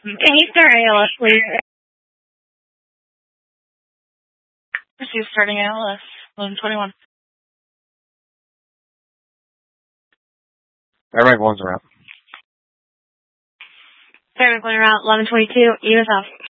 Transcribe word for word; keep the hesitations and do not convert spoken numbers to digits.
Can you start A L S, please? She's starting A L S. eleven twenty-one. Airback one's around. Airback one around eleven twenty-two. U S off.